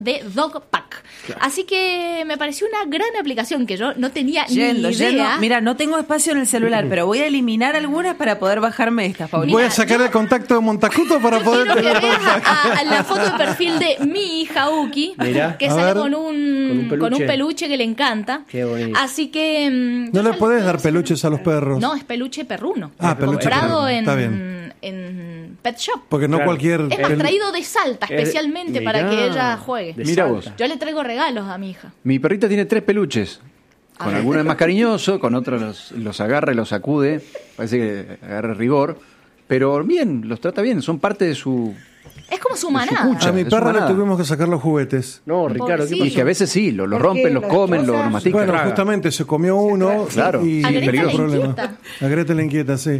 de Dog Pack. Claro. Así que me pareció una gran aplicación que yo no tenía ni Yendo. idea. Mira, no tengo espacio en el celular, pero voy a eliminar algunas para poder bajarme estas, Paulina. Voy a sacar el contacto de Montacuto para poder quiero tener que veas a la foto de perfil de mi hija Uki, que sale con un peluche que le encanta. Qué bonito. Así que no le podés dar peluches a los perros. No, es peluche perruno. Peluche comprado perruno. en Pet Shop. Porque no cualquier... Es más, traído de Salta especialmente para que ella juegue. Mira vos. Yo le traigo regalos a mi hija. Mi perrita tiene 3 peluches. Con algunos es más cariñoso, con otros los agarra y los sacude. Parece que agarra rigor. Pero bien, los trata bien. Son parte de su... Es como su manada. A mi perra le tuvimos que sacar los juguetes. No, Ricardo, ¿qué pasó? Y que a veces sí, los rompen, los comen, los mastican. Bueno, justamente se comió uno. Claro. Y A Greta le problema. inquieta. A Greta le inquieta, sí.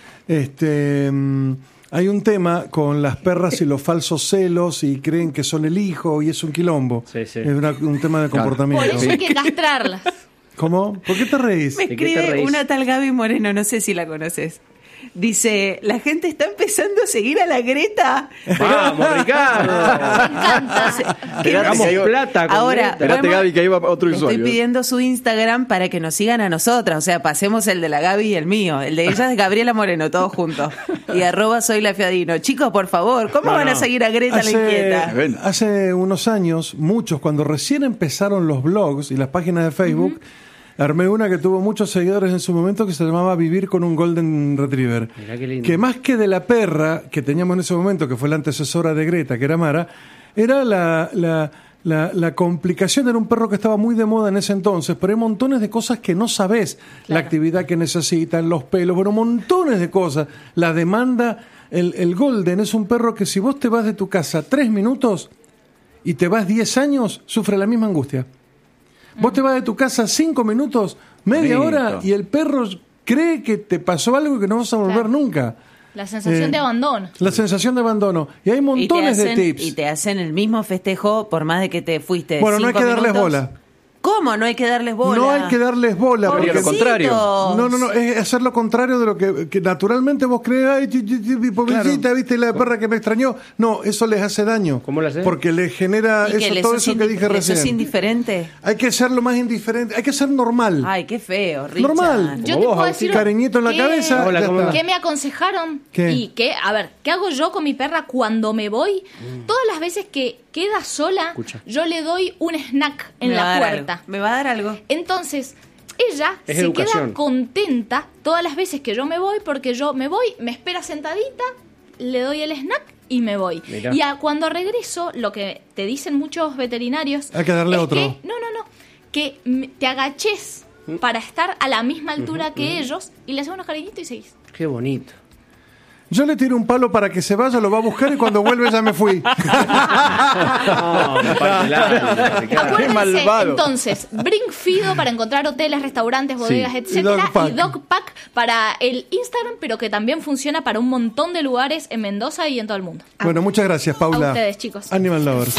Hay un tema con las perras y los falsos celos y creen que son el hijo y es un quilombo. Sí, sí. Es un tema de comportamiento. Por eso hay que castrarlas. ¿Cómo? ¿Por qué te reís? Me escribe una tal Gaby Moreno, no sé si la conoces. Dice, la gente está empezando a seguir a la Greta. ¡Vamos, Ricardo! Me encanta. Hagamos plata con Ahora, Espérate, Gaby, que ahí va otro le usuario. estoy pidiendo su Instagram para que nos sigan a nosotras. O sea, pasemos el de la Gaby y el mío. El de ella es Gabriela Moreno, todos juntos. Y @soylafiadino. Chicos, por favor, ¿cómo van a seguir a Greta la inquieta? Hace unos años, muchos, cuando recién empezaron los blogs y las páginas de Facebook, armé una que tuvo muchos seguidores en su momento que se llamaba Vivir con un Golden Retriever. Mirá qué lindo. Que más que de la perra que teníamos en ese momento, que fue la antecesora de Greta, que era Mara, era la complicación. Era un perro que estaba muy de moda en ese entonces, pero hay montones de cosas que no sabés. Claro. La actividad que necesitan, los pelos, bueno, montones de cosas. La demanda, el Golden es un perro que si vos te vas de tu casa 3 minutos y te vas 10 años, sufre la misma angustia. Vos te vas de tu casa 5 minutos, media hora, y el perro cree que te pasó algo que no vas a volver nunca. La sensación de abandono. La sensación de abandono. Y hay montones de tips. Y te hacen el mismo festejo por más de que te fuiste. Bueno, no hay que darles minutos. bola. ¿Cómo no hay que darles bola? No hay que darles bola. Porque lo contrario. No, es hacer lo contrario de lo que naturalmente vos crees. Ay, pobrecita, claro. ¿Viste la perra que me extrañó? No, eso les hace daño. ¿Cómo le hace? Porque les genera todo eso que dije recién. ¿Eso es indiferente? Hay que ser lo más indiferente, hay que ser normal. Ay, qué feo, Richard. Normal. Yo te puedo decir cariñito en la cabeza. Hola, ¿qué me aconsejaron? ¿Qué? Y ¿qué hago yo con mi perra cuando me voy? Todas las veces que queda sola, yo le doy un snack en la puerta. Me va a dar algo. Entonces, ella se queda contenta todas las veces que yo me voy, porque yo me voy, me espera sentadita, le doy el snack y me voy. Mirá. Y cuando regreso, lo que te dicen muchos veterinarios hay que darle otro. Que te agaches para estar a la misma altura que ellos y le haces unos cariñitos y seguís. Qué bonito. Yo le tiro un palo para que se vaya, lo va a buscar y cuando vuelve ya me fui. Acuérdense, entonces, Bring Fido para encontrar hoteles, restaurantes, bodegas, etcétera, y Dog Pack para el Instagram, pero que también funciona para un montón de lugares en Mendoza y en todo el mundo. Bueno, muchas gracias, Paula. A ustedes, chicos. Animal Lovers.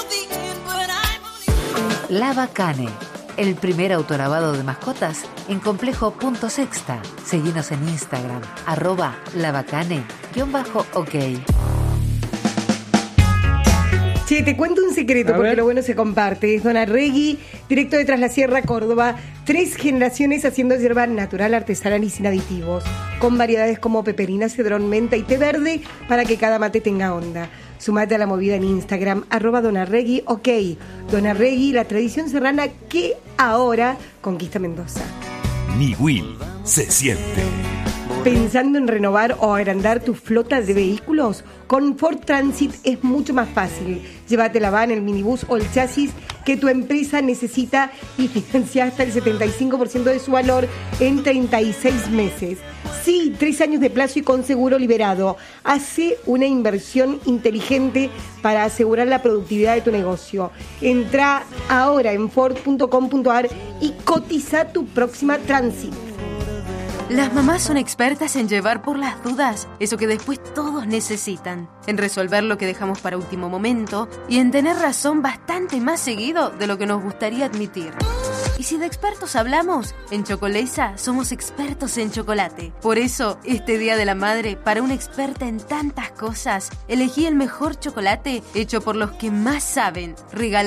La Bacane, el primer autolavado de mascotas en Complejo Punto Sexta. Seguinos en Instagram, @labacane_ok. Che, te cuento un secreto porque lo bueno se comparte. Es Dona Regui, directo de Tras la Sierra, Córdoba. 3 generaciones haciendo hierba natural, artesanal y sin aditivos. Con variedades como peperina, cedrón, menta y té verde para que cada mate tenga onda. Sumate a la movida en Instagram, @donaregui_ok. Dona Regui, la tradición serrana que ahora conquista Mendoza. Ni Will se siente. ¿Pensando en renovar o agrandar tu flota de vehículos? Con Ford Transit es mucho más fácil. Llévate la van, el minibús o el chasis que tu empresa necesita y financia hasta el 75% de su valor en 36 meses. Sí, 3 años de plazo y con seguro liberado. Hace una inversión inteligente para asegurar la productividad de tu negocio. Entra ahora en Ford.com.ar y cotiza tu próxima Transit. Las mamás son expertas en llevar por las dudas eso que después todos necesitan, en resolver lo que dejamos para último momento y en tener razón bastante más seguido de lo que nos gustaría admitir. Y si de expertos hablamos, en Chocolesa somos expertos en chocolate. Por eso, este Día de la Madre, para una experta en tantas cosas, elegí el mejor chocolate hecho por los que más saben.